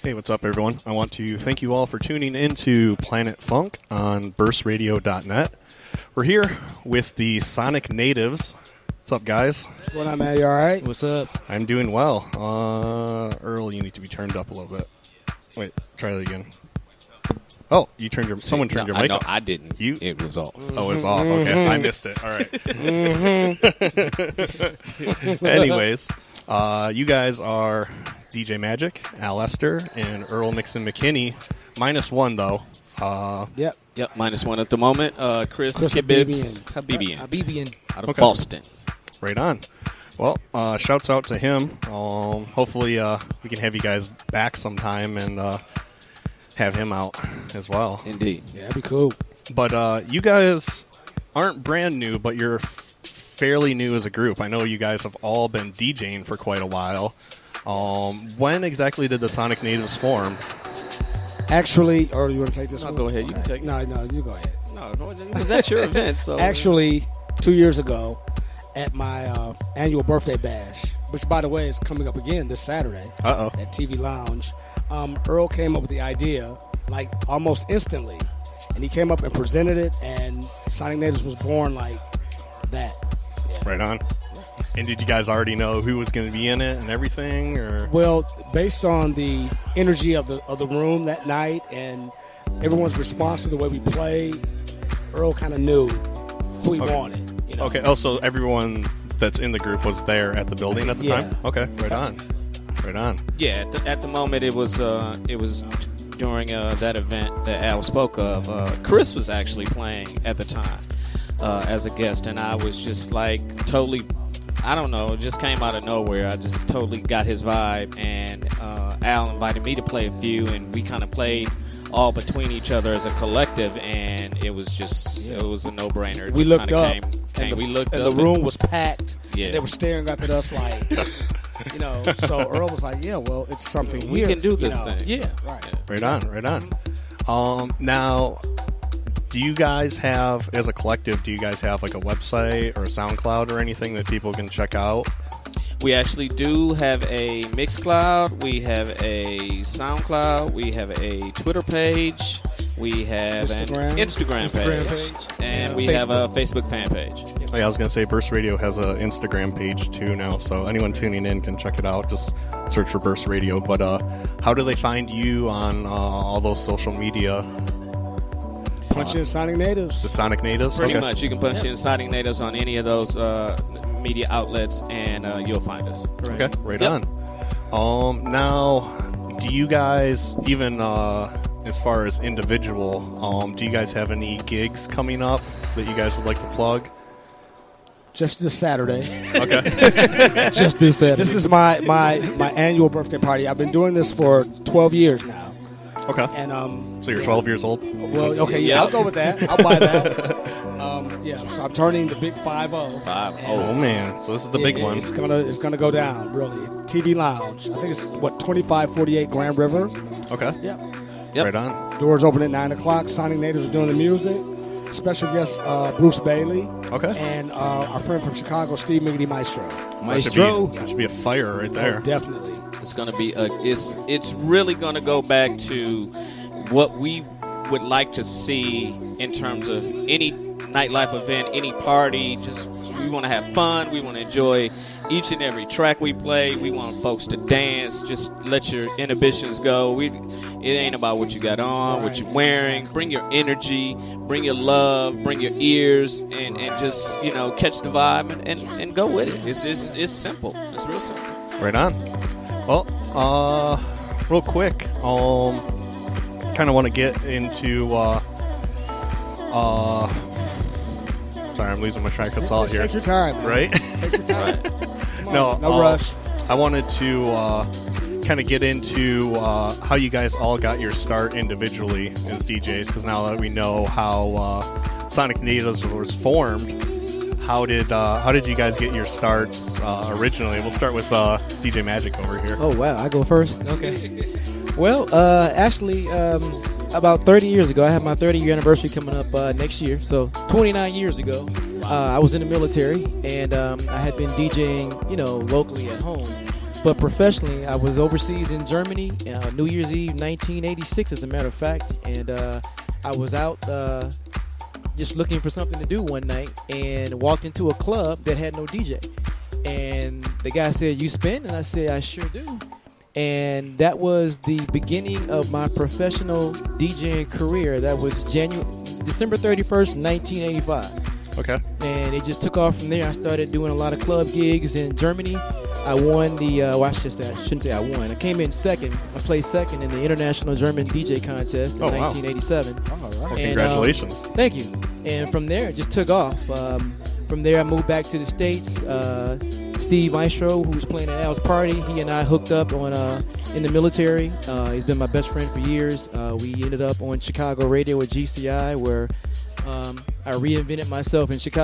Hey, what's up, everyone? I want to thank you all for tuning into Planet Funk on burstradio.net. We're here with the Sonic Natives. What's up, guys? What's going on, man? You all right? What's up? I'm doing well. Earl, you need to be turned up a little bit. Wait, try that again. Oh, someone turned your mic No, up. I didn't. It was off. Oh, it's off. Okay, I missed it. All right. Anyways, you guys are DJ Magic, Al Esther, and Earl Nixon McKinney. -1, though. Yep. Yep, -1 at the moment. Chris Kibibs Habibian out of Boston. Right on. Well, shouts out to him. Hopefully we can have you guys back sometime and have him out as well. Indeed. Yeah, that'd be cool. But you guys aren't brand new, but you're fairly new as a group. I know you guys have all been DJing for quite a while. When exactly did the Sonic Natives form? Actually, or you want to take this No, one? go ahead. You can take it. No, you go ahead. No, because that's your event. So Actually, 2 years ago, at my annual birthday bash, which, by the way, is coming up again this Saturday at TV Lounge, Earl came up with the idea, like, almost instantly. And he came up and presented it, and Sonic Natives was born like that. Yeah. Right on. And did you guys already know who was going to be in it and everything, or? Well, based on the energy of the room that night and everyone's response to the way we played, Earl kind of knew who he wanted. You know? Okay. Also, everyone that's in the group was there at the building at the time. Okay. Right on. yeah, at the moment it was during that event that Al spoke of. Chris was actually playing at the time as a guest, and I was just like totally. I don't know, it just came out of nowhere. I just totally got his vibe, and Al invited me to play a few, and we kind of played all between each other as a collective, and it was just, it was a no-brainer. We looked up, and the room was packed, yeah. And they were staring up at us like, you know, so Earl was like, yeah, well, it's something we here. can do this thing. Yeah, so, right. Yeah. Right on. Now, do you guys have, as a collective, do you guys have like a website or a SoundCloud or anything that people can check out? We actually do have a Mixcloud, we have a SoundCloud, we have a Twitter page, we have an Instagram page, and we have a Facebook fan page. Oh, yeah, I was going to say Burst Radio has an Instagram page too now, so anyone tuning in can check it out. Just search for Burst Radio. But how do they find you on all those social media? Punch in Sonic Natives. The Sonic Natives? Pretty much. You can punch in Sonic Natives on any of those media outlets, and you'll find us. Right. Okay, right on. Now, do you guys, even as far as individual, do you guys have any gigs coming up that you guys would like to plug? Just this Saturday. Okay. Just this Saturday. This is my annual birthday party. I've been doing this for 12 years now. Okay. And so you're 12 years old? Well, okay, yeah, I'll go with that. I'll buy that. So I'm turning the big 5-0. Oh man, so this is the big one. It's gonna go down really. TV Lounge. I think it's 2548 Grand River. Okay. Yep. Right on. Doors open at 9:00. Sonic Natives are doing the music. Special guest Bruce Bailey. Okay. And our friend from Chicago, Steve Miggity Maestro. That should be a fire right there. Oh, definitely. It's going to be it's really going to go back to what we would like to see in terms of any nightlife event, any party. Just we want to have fun. We want to enjoy each and every track we play. We want folks to dance. Just let your inhibitions go. It ain't about what you got on, what you're wearing. Bring your energy, bring your love, bring your ears, and just catch the vibe and go with it. It's simple. It's real simple. Right on. Well, real quick, kind of want to get into, sorry, I'm losing my track of thought here. Take your time, man. Right? Take your time. No rush. I wanted to kind of get into how you guys all got your start individually as DJs, because now that we know how Sonic Natives was formed, how did you guys get your starts originally? We'll start with DJ Magic over here. Oh, wow. I go first? Okay. Well, actually, about 30 years ago, I have my 30-year anniversary coming up next year. So 29 years ago, I was in the military, and I had been DJing, locally at home. but professionally, I was overseas in Germany, New Year's Eve 1986, as a matter of fact. And I was out just looking for something to do one night and walked into a club that had no DJ. And the guy said, "You spin?" And I said, "I sure do." And that was the beginning of my professional DJing career. That was December 31st, 1985. Okay. And it just took off from there. I started doing a lot of club gigs in Germany. I won I shouldn't say I won. I came in second. I placed second in the International German DJ Contest in 1987. Wow. Oh, right. Well, congratulations. Thank you. And from there, it just took off. From there, I moved back to the States. Steve Maestro, who was playing at Al's Party, he and I hooked up in the military. He's been my best friend for years. We ended up on Chicago radio with GCI, where I reinvented myself in Chicago.